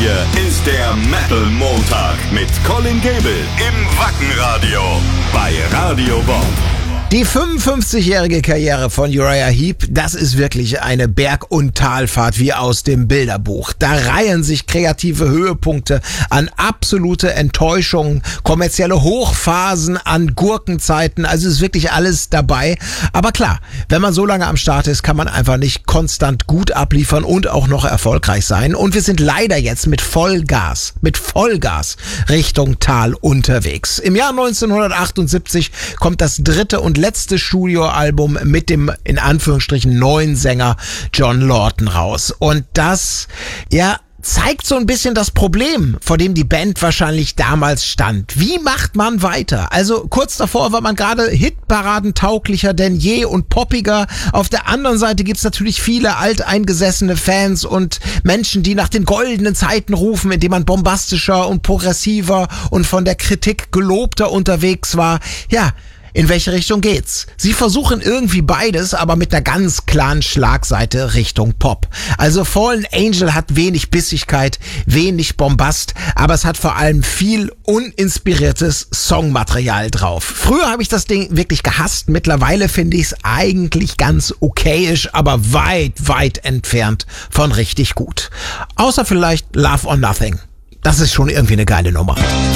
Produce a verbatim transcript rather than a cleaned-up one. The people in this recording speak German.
hier ist der Metal Montag mit Colin Gable im Wackenradio bei Radio Bob. Die fünfundfünfzigjährige Karriere von Uriah Heep, das ist wirklich eine Berg- und Talfahrt wie aus dem Bilderbuch. Da reihen sich kreative Höhepunkte an absolute Enttäuschungen, kommerzielle Hochphasen an Gurkenzeiten, also ist wirklich alles dabei. Aber klar, wenn man so lange am Start ist, kann man einfach nicht konstant gut abliefern und auch noch erfolgreich sein. Und wir sind leider jetzt mit Vollgas, mit Vollgas Richtung Tal unterwegs. Im Jahr neunzehnhundertachtundsiebzig kommt das dritte und letzte Studioalbum mit dem, in Anführungsstrichen, neuen Sänger John Lawton raus. Und das, ja, zeigt so ein bisschen das Problem, vor dem die Band wahrscheinlich damals stand. Wie macht man weiter? Also kurz davor war man gerade hitparadentauglicher denn je und poppiger. Auf der anderen Seite gibt's natürlich viele alteingesessene Fans und Menschen, die nach den goldenen Zeiten rufen, indem man bombastischer und progressiver und von der Kritik gelobter unterwegs war. Ja, in welche Richtung geht's? Sie versuchen irgendwie beides, aber mit einer ganz klaren Schlagseite Richtung Pop. Also Fallen Angel hat wenig Bissigkeit, wenig Bombast, aber es hat vor allem viel uninspiriertes Songmaterial drauf. Früher habe ich das Ding wirklich gehasst, mittlerweile finde ich es eigentlich ganz okayisch, aber weit, weit entfernt von richtig gut. Außer vielleicht Love or Nothing. Das ist schon irgendwie eine geile Nummer.